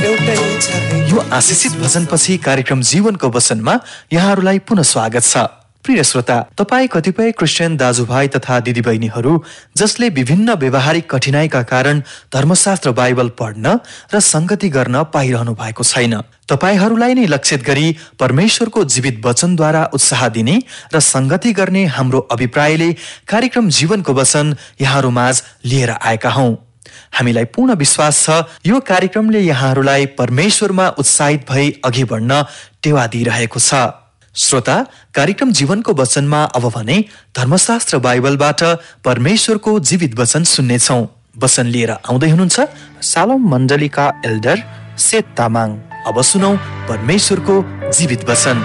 यो आशिषित भजनपछि कार्यक्रम जीवनको वचनमा यहाँहरूलाई पुनः स्वागत छ। प्रिय श्रोता, तपाईँ कतिपय क्रिस्चियन दाजुभाइ तथा दिदीबहिनीहरू जसले विभिन्न व्यवहारिक कठिनाइका कारण धर्मशास्त्र बाइबल पढ्न र संगति गर्न पाइरहनु भएको छैन। तपाईहरूलाई नै लक्षित गरी परमेश्वरको जीवित वचनद्वारा उत्साह दिने र संगति गर्ने हाम्रो अभिप्रायले कार्यक्रम जीवनको वचन यहाँहरूमाझ लिएर आएका हौं। हामीलाई पूर्ण विश्वास छ यो कार्यक्रमले यहाँहरूलाई परमेश्वरमा उत्साहित भई अघि बढ्न टेवा दिइरहेको छ। श्रोता, कार्यक्रम जीवनको वचनमा अब भने धर्मशास्त्र बाइबलबाट परमेश्वरको जीवित वचन सुन्नेछौं। वचन लिएर आउँदै हुनुहुन्छ सालोम मण्डलीका एल्डर सेत तामाङ। अब सुनौ परमेश्वरको जीवित वचन।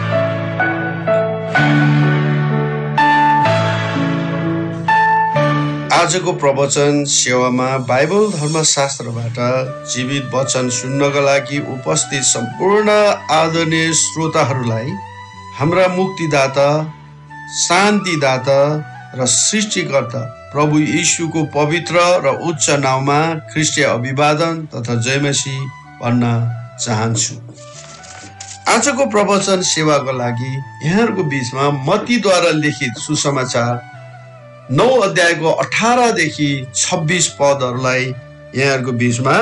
आजको प्रवचन सेवामा बाइबल धर्मशास्त्रबाट जीवित वचन सुन्नका लागि उपस्थित सम्पूर्ण आदरणीय श्रोताहरूलाई हाम्रा मुक्तिदाता, शान्तिदाता र सृष्टिकर्ता प्रभु यीशुको पवित्र र उच्च नाममा ख्रीष्टीय अभिवादन तथा जय मसीह भन्न चाहन्छु। आजको प्रवचन सेवाको लागि यहाँहरूको बीचमा मत्तीद्वारा लिखित सुसमाचार 9 अध्यायको 18 देखि 26 पदहरूलाई यहाँहरूको बीचमा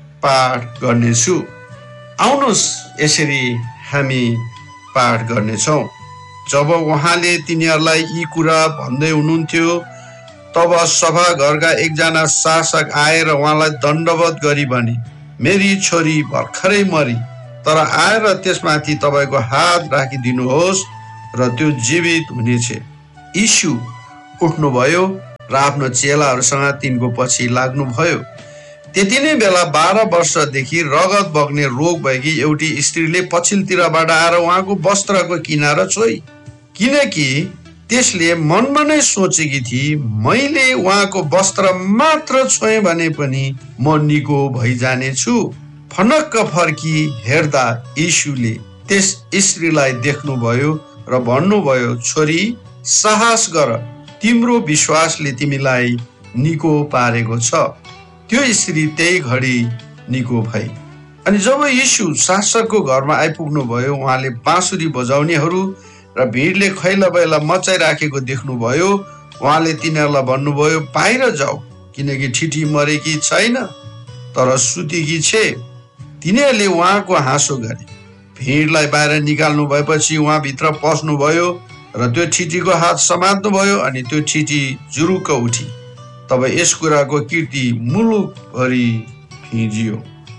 पाठ गर्नेछु। आउनुहोस् यसरी हामी पाठ गर्नेछौँ। जब उहाँले तिनीहरूलाई यी कुरा भन्दै हुनुहुन्थ्यो, तब सभा घरका एकजना शासक आएर उहाँलाई दण्डवत गरी भने, मेरी छोरी भर्खरै मरी, तर आएर त्यसमाथि तपाईँको हात राखिदिनुहोस् र त्यो जीवित हुनेछ। यीशु उठ्नुभयो र आफ्नो चेलाहरूसँग तिनको पछि लाग्नुभयो। त्यति नै बेला 12 वर्षदेखि रगत बग्ने रोग भएकी एउटी स्त्रीले पछिल्लोतिरबाट आएर उहाँको वस्त्रको किनारा छोई, किनकि त्यसले मनमा नै सोचेकी थिए, मैले उहाँको वस्त्र मात्र छोएँ भने पनि म निको भइजानेछु। फनक्क फर्की हेर्दा यीशुले त्यस स्त्रीलाई देख्नुभयो र भन्नुभयो, छोरी, साहस गर, तिम्रो विश्वासले तिमीलाई निको पारेको छ। त्यो स्त्री त्यही घडी निको भई। अनि जब यीशु शासकको घरमा आइपुग्नु भयो, उहाँले बाँसुरी बजाउनेहरू र भिडले खैला बैला मचाइराखेको देख्नुभयो। उहाँले तिनीहरूलाई भन्नुभयो, बाहिर जाऊ, किनकि ठिठी मरेकी छैन तर सुतेकी छे। तिनीहरूले उहाँको हाँसो गरे। भिडलाई बाहिर निकाल्नु भएपछि उहाँ भित्र पस्नुभयो र त्यो ठिटीको हात समात्नुभयो अनि त्यो ठिटी जुरुक्क उठी। तब यस कुराको कीर्ति मुलुकभरि फिँजियो।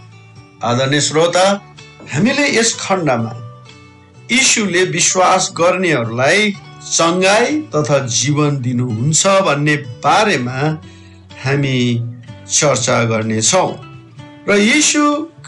आदरणीय श्रोता, हामीले यस खण्डमा यीशुले विश्वास गर्नेहरूलाई चङ्गाई तथा जीवन दिनुहुन्छ भन्ने बारेमा हामी चर्चा गर्नेछौँ। र यीशु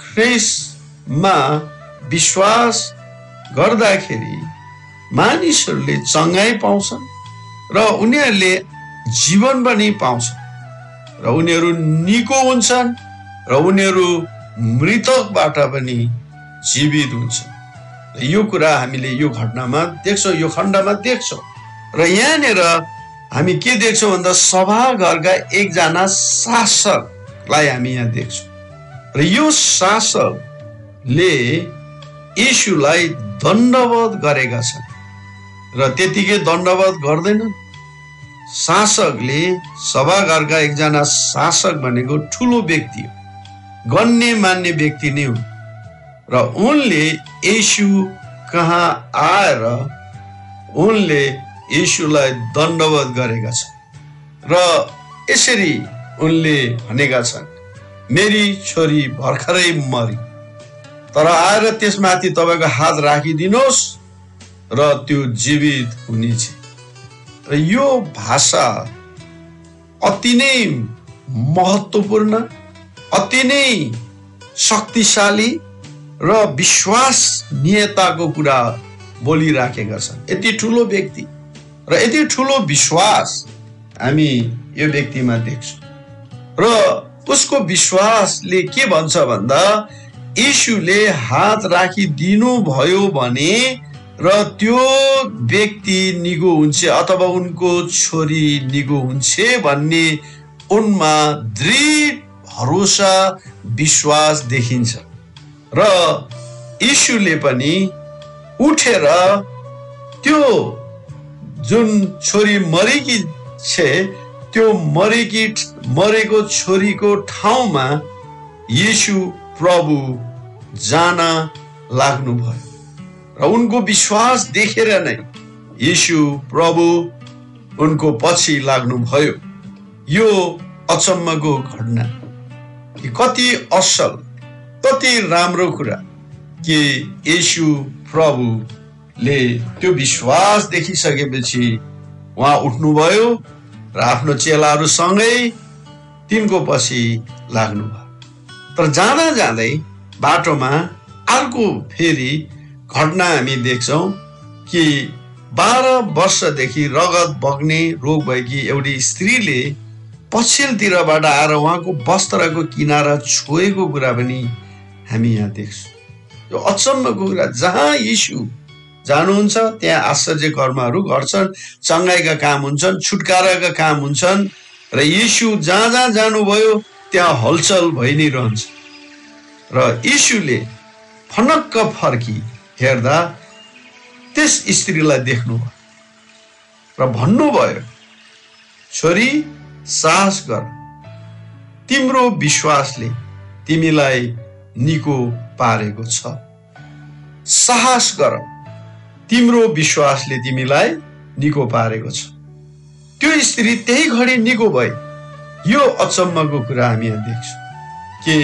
ख्रीष्टमा विश्वास गर्दाखेरि मानिसहरूले चङ्गाई पाउँछन् र उनीहरूले जीवन पनि पाउँछन् र उनीहरू निको हुन्छन् र उनीहरू मृतकबाट पनि जीवित हुन्छन्। यो कुरा हामीले यो घटनामा देख्छौँ, यो खण्डमा देख्छौँ। र यहाँनिर हामी के देख्छौँ भन्दा सभा घरका एकजना शासकलाई हामी यहाँ देख्छौँ र यो शासकले यीशुलाई दण्डवत गरेका छन् र त्यतिकै दण्डवत गर्दैनन्। शासकले, सभाघरका एकजना शासक भनेको ठुलो व्यक्ति हो, गण्य मान्य व्यक्ति नै हो र उनले यीशु कहाँ आएर उनले यीशुलाई दण्डवत गरेका छन् र यसरी उनले भनेका छन्, मेरी छोरी भर्खरै मरी, तर आएर त्यसमाथि तपाईँको हात राखिदिनुहोस् र त्यो जीवित हुनेछ। र यो भाषा अति नै महत्त्वपूर्ण, अति नै शक्तिशाली र विश्वसनीयताको कुरा बोलिराखेका छन्। यति ठुलो व्यक्ति र यति ठुलो विश्वास हामी यो व्यक्तिमा देख्छौँ र उसको विश्वासले के भन्छ भन्दा, यीशुले हात राखिदिनु भयो भने र त्यो व्यक्ति निको हुन्छ अथवा उनको छोरी निको हुन्छ भन्ने उनमा दृढ भरोसा, विश्वास देखिन्छ। र यीशुले पनि उठेर त्यो जुन छोरी मरेकी छे त्यो मरेको छोरीको ठाउँमा यीशु प्रभु जान लाग्नुभयो र उनको विश्वास देखेर नै यीशु प्रभु उनको पछि लाग्नुभयो। यो अचम्मको घटना कति असल कति राम्रो कुरा कि यीशु प्रभुले त्यो विश्वास देखिसकेपछि उहाँ उठ्नुभयो र आफ्नो चेलाहरूसँगै तिनको पछि लाग्नुभयो। तर जाँदा जाँदै बाटोमा अर्को फेरि घटना हामी देख्छौँ कि 12 वर्षदेखि रगत बग्ने रोग भएकी एउटी स्त्रीले पछिल्लोतिरबाट आएर उहाँको वस्त्रको किनारा छोएको कुरा पनि हामी यहाँ देख्छौँ। यो अचम्मको कुरा, जहाँ यीशु जानुहुन्छ त्यहाँ आश्चर्य कर्महरू गर्छन्, चङ्गाइका काम हुन्छन्, छुटकाराका काम हुन्छन् र यीशु जहाँ जहाँ जानुभयो त्यहाँ हलचल भइ नै रहन्छ। र यीशुले फनक्क फर्की हेर्दा त्यस स्त्रीलाई देख्नुभयो र भन्नुभयो, छोरी साहस गर, तिम्रो विश्वासले तिमीलाई निको पारेको छ। साहस गर, तिम्रो विश्वासले तिमीलाई निको पारेको छ। त्यो स्त्री त्यही घडी निको भए। यो अचम्मको कुरा हामी यहाँ देख्छौँ कि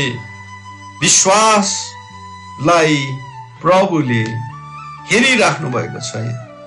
विश्वासलाई प्रभुले हेरिराख्नु भएको छ।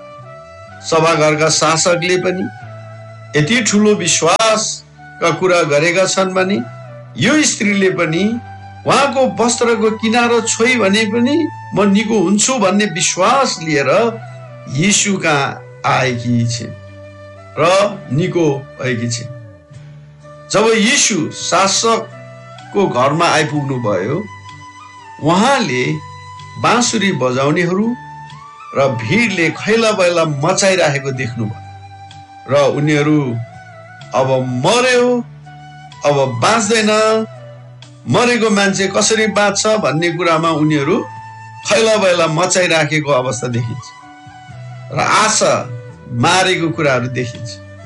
सभाघरका शासकले पनि यति ठुलो विश्वासका कुरा गरेका छन् भने यो स्त्रीले पनि उहाँको वस्त्रको किनारा छोई भने पनि म निको हुन्छु भन्ने विश्वास लिएर यीशु कहाँ आएकी छिन् र निको भएकी छिन्। जब यीशु शासकको घरमा आइपुग्नु भयो, उहाँले बाँसुरी बजाउनेहरू र भिडले खैला बैला मचाइराखेको देख्नुभयो र उनीहरू अब मर्यो, अब बाँच्दैन, मरेको मान्छे कसरी बाँच्छ भन्ने कुरामा उनीहरू खैला बैला मचाइराखेको अवस्था देखिन्छ र आशा मारेको कुराहरू देखिन्छ।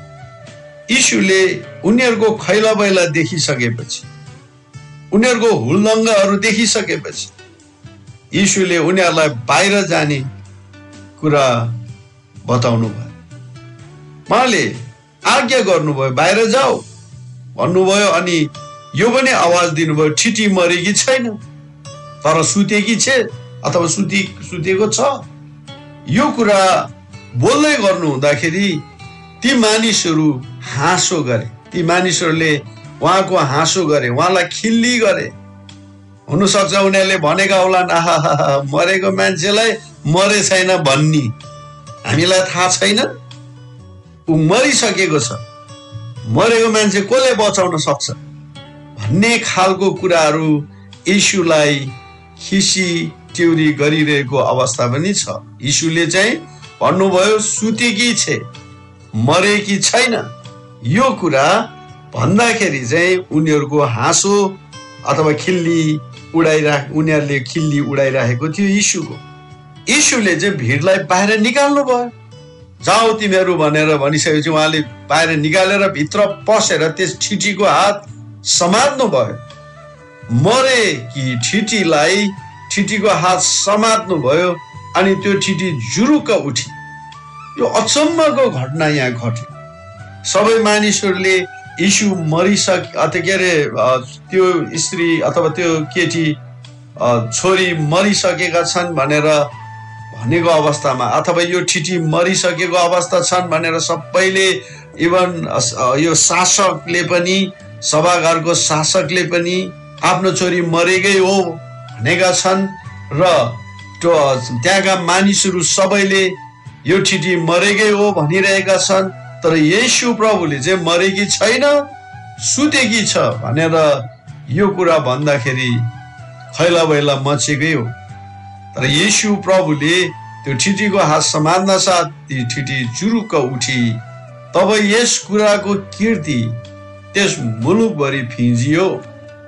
यीशुले उनीहरूको खैला बैला देखिसकेपछि, उनीहरूको हुलदङ्गहरू देखिसकेपछि यीशुले उनीहरूलाई बाहिर जाने कुरा बताउनु भयो। उहाँले आज्ञा गर्नुभयो, बाहिर जाऊ भन्नुभयो। अनि यो पनि आवाज दिनुभयो, ठिटी मरेकी छैन तर सुतेकी छे अथवा सुतेको छ। यो कुरा बोल्दै गर्नु हुँदाखेरि ती मानिसहरू हाँसो गरे, ती मानिसहरूले उहाँको हाँसो गरे, उहाँलाई खिल्ली गरे। हुनसक्छ उनीहरूले भनेका होलान्, आहा मरेको मान्छेलाई मरे छैन भन्ने हामीलाई थाहा छैन, ऊ मरिसकेको छ, मरेको मान्छे कसले बचाउन सक्छ भन्ने खालको कुराहरू यीशुलाई खिसी टिउरी गरिरहेको अवस्था पनि छ। यीशुले चाहिँ भन्नुभयो, सुतेकी छे, मरेकी छैन। यो कुरा भन्दाखेरि चाहिँ उनीहरूको हाँसो अथवा उनीहरूले खिल्ली उडाइराखेको थियो यीशुको। यीशुले चाहिँ भिडलाई बाहिर निकाल्नु भयो, जाऊ तिमीहरू भनेर भनिसकेपछि उहाँले बाहिर निकालेर भित्र पसेर त्यस ठिटीको हात समात्नु भयो। मरे कि ठिटीको हात समात्नु भयो अनि त्यो ठिटी जुरुक्क उठी। यो अचम्मको घटना यहाँ घट्यो। सबै मानिसहरूले यीशु त्यो स्त्री अथवा त्यो केटी छोरी मरिसकेका छन् भनेर भनेको अवस्थामा अथवा यो ठिटी मरिसकेको अवस्था छन् भनेर सबैले, इभन यो शासकले पनि, सभाघरको शासकले पनि आफ्नो छोरी मरेकै हो भनेका छन् र त्यहाँका मानिसहरू सबैले यो ठिटी मरेकै हो भनिरहेका छन्। तर येशू प्रभुले चाहिँ मरेकी छैन, सुतेकी छ भनेर यो कुरा भन्दाखेरि खैला बैला मचेकै हो। तर येशू प्रभुले त्यो ठिटीको हात समात्न साथ ती ठिटी जुरुक्क उठी। तब यस कुराको कीर्ति त्यस मुलुकभरि फिँजियो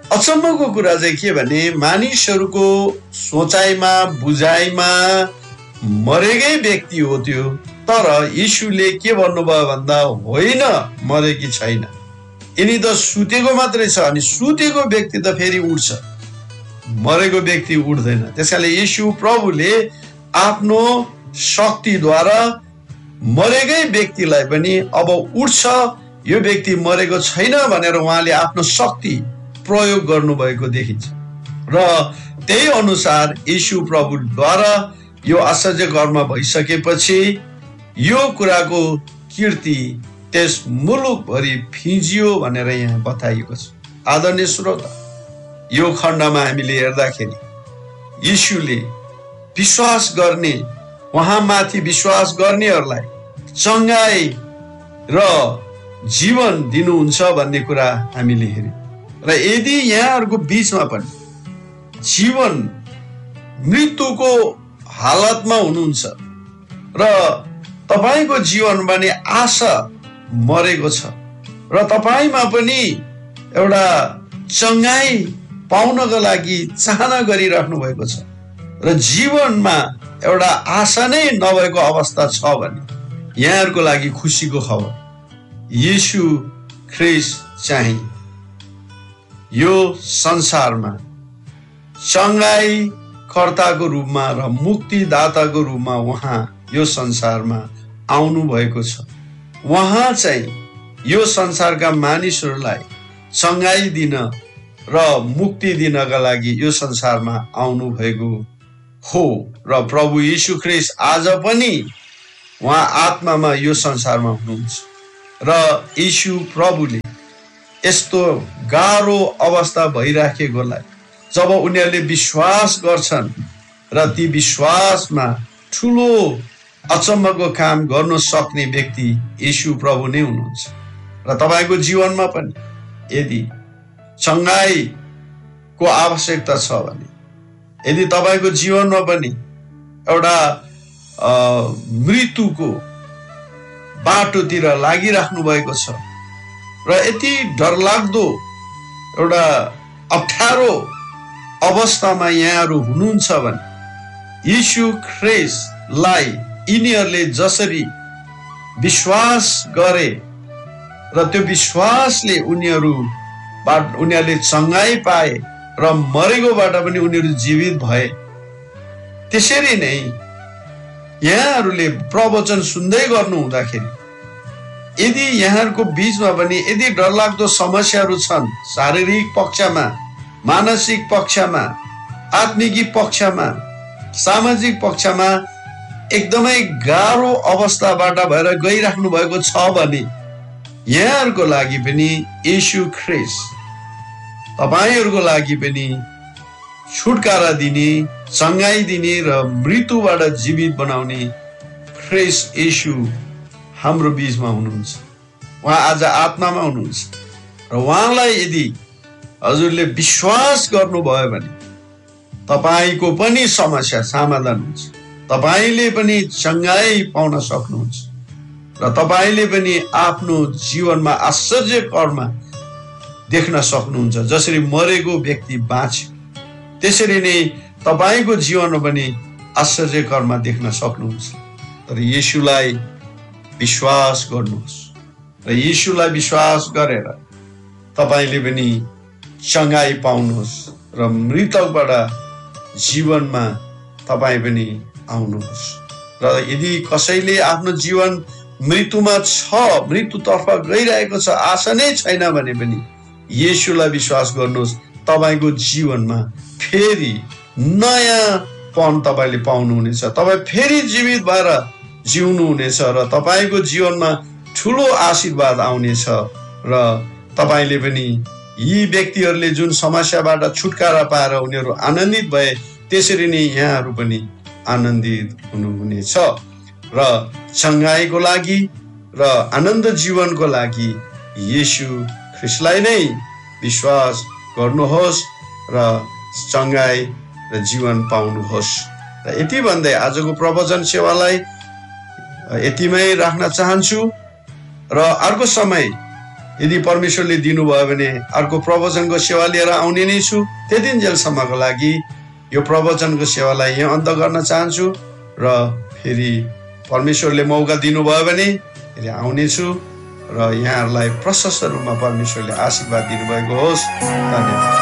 अचम्मको कुरा चाहिँ के भने मानिसहरूको सोचाइमा बुझाइमा मरेकै व्यक्ति हो त्यो, तर यीशुले के भन्नुभयो भन्दा होइन मरेकी छैन, यिनी त सुतेको मात्रै छ। अनि सुतेको व्यक्ति त फेरि उठ्छ, मरेको व्यक्ति उठ्दैन। त्यसकारणले यीशु प्रभुले आफ्नो शक्तिद्वारा मरेकै व्यक्तिलाई पनि अब उठ्छ, यो व्यक्ति मरेको छैन भनेर उहाँले आफ्नो शक्ति प्रयोग गर्नुभएको देखिन्छ। र त्यही अनुसार यीशु प्रभुद्वारा यो आश्चर्य कर्म भइसकेपछि यो कुराको कीर्ति त्यस मुलुकभरि फिँजियो भनेर यहाँ बताइएको छ। आदरणीय श्रोता, यो खण्डमा हामीले हेर्दाखेरि यीशुले विश्वास गर्ने, उहाँमाथि विश्वास गर्नेहरूलाई चङ्गाई र जीवन दिनुहुन्छ भन्ने कुरा हामीले हेर्यौँ। र यदि यहाँहरूको बिचमा पनि जीवन मृत्युको हालतमा हुनुहुन्छ र तपाईँको जीवन पनि आशा मरेको छ र तपाईँमा पनि एउटा चङ्गाई पाउनको लागि चाहना गरिराख्नु भएको छ र जीवनमा एउटा आशा नै नभएको अवस्था छ भने यहाँहरूको लागि खुसीको खबर, यीशु ख्रीष्ट चाहिँ यो संसारमा चङ्गाई कर्ताको रूपमा र मुक्तिदाताको रूपमा उहाँ यो संसारमा आउनु भएको छ। उहाँ चाहिँ यो संसारका मानिसहरूलाई चङ्गाई दिन र मुक्ति दिनका लागि यो संसारमा आउनु भएको हो। र प्रभु यीशु ख्रीष्ट आज पनि उहाँ आत्मामा यो संसारमा हुनुहुन्छ र यीशु प्रभुले यस्तो गाह्रो अवस्था भइराखेकोलाई जब उनीहरूले विश्वास गर्छन् र ती विश्वासमा ठुलो अचम्मको काम गर्न सक्ने व्यक्ति यीशु प्रभु नै हुनुहुन्छ। र तपाईँको जीवनमा पनि यदि चङ्गाईको आवश्यकता छ भने, यदि तपाईँको जीवनमा पनि एउटा मृत्युको बाटोतिर लागिराख्नु भएको छ र यति डरलाग्दो एउटा अप्ठ्यारो अवस्थामा यहाँहरू हुनुहुन्छ भने यीशु ख्रीष्टलाई यिनीहरूले जसरी विश्वास गरे र त्यो विश्वासले उनीहरूले चङ्गाई पाए र मरेकोबाट पनि उनीहरू जीवित भए, त्यसरी नै यहाँहरूले प्रवचन सुन्दै गर्नु हुँदाखेरि यदि यहाँहरूको बिचमा पनि यदि डरलाग्दो समस्याहरू छन्, शारीरिक पक्षमा, मानसिक पक्षमा, आत्मिकी पक्षमा, सामाजिक पक्षमा एकदमै गाह्रो अवस्थाबाट भएर गइराख्नु भएको छ भने यहाँहरूको लागि पनि यीशु ख्रीष्ट तपाईँहरूको लागि पनि छुटकारा दिने, चङ्गाई दिने र मृत्युबाट जीवित बनाउने ख्रीष्ट यीशु हाम्रो बीचमा हुनुहुन्छ। उहाँ आज आत्मामा हुनुहुन्छ र उहाँलाई यदि हजुरले विश्वास गर्नुभयो भने तपाईँको पनि समस्या समाधान हुन्छ, तपाईँले पनि चङ्गाई पाउन सक्नुहुन्छ र तपाईँले पनि आफ्नो जीवनमा आश्चर्य कर्म देख्न सक्नुहुन्छ। जसरी मरेको व्यक्ति बाँच्यो त्यसरी नै तपाईँको जीवनमा पनि आश्चर्य कर्म देख्न सक्नुहुन्छ। तर यीशुलाई विश्वास गर्नुहोस् र यीशुलाई विश्वास गरेर तपाईँले पनि चङ्गाई पाउनुहोस् र मृतकबाट जीवनमा तपाईँ पनि आउनुहोस्। र यदि कसैले आफ्नो जीवन मृत्युमा छ, मृत्युतर्फ गइरहेको छ, आशा नै छैन भने पनि यीशुलाई विश्वास गर्नुहोस्, तपाईँको जीवनमा फेरि नयाँपन तपाईँले पाउनुहुनेछ, तपाईँ फेरि जीवित भएर जिउनुहुनेछ र तपाईँको जीवनमा ठुलो आशीर्वाद आउनेछ र तपाईँले पनि यी व्यक्तिहरूले जुन समस्याबाट छुटकारा पाएर उनीहरू आनन्दित भए त्यसरी नै यहाँहरू पनि आनन्दित हुनुहुनेछ र चङ्गाईको लागि र आनन्द जीवनको लागि यीशु ख्रीष्टलाई नै विश्वास गर्नुहोस् र चङ्गाई र जीवन पाउनुहोस्। र यति भन्दै आजको प्रवचन सेवालाई यतिमै राख्न चाहन्छु र अर्को समय यदि परमेश्वरले दिनुभयो भने अर्को प्रवचनको सेवा लिएर आउने नै छु। त्यतिन्जेलसम्मको लागि यो प्रवचनको सेवालाई यहाँ अन्त गर्न चाहन्छु र फेरि परमेश्वरले मौका दिनुभयो भने फेरि आउनेछु र यहाँहरूलाई प्रशस्त रूपमा परमेश्वरले आशीर्वाद दिनुभएको होस्। धन्यवाद।